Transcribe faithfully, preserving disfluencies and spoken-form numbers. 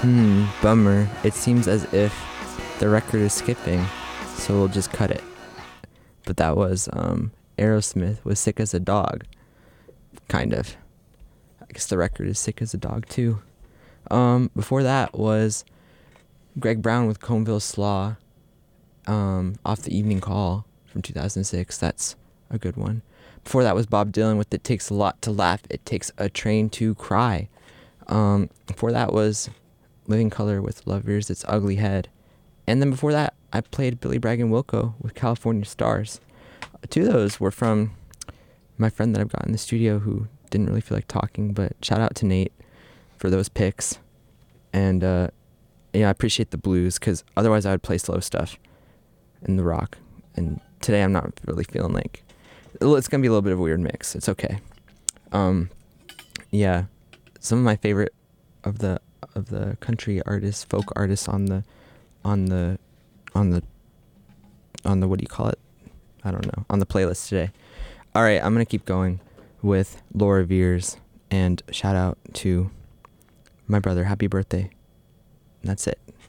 Hmm, bummer. It seems as if the record is skipping, so we'll just cut it. But that was um, Aerosmith was Sick as a Dog. Kind of. I guess the record is Sick as a Dog too. Um, before that was Greg Brown with Coneville Slaw, um, off the Evening Call from two thousand six. That's a good one. Before that was Bob Dylan with It Takes a Lot to Laugh, It Takes a Train to Cry. Um, before that was Living Color with Love Rears Its Ugly Head. And then before that, I played Billy Bragg and Wilco with California Stars. Two of those were from my friend that I've got in the studio who didn't really feel like talking, but shout out to Nate for those picks. And uh, yeah, I appreciate the blues, because otherwise I would play slow stuff and the rock. And today I'm not really feeling like... It's going to be a little bit of a weird mix. It's okay. Um, yeah, some of my favorite of the of the country artists, folk artists on the on the on the on the what do you call it? I don't know. On the playlist today. All right, I'm going to keep going with Laura Veers, and shout out to my brother. Happy birthday. And that's it.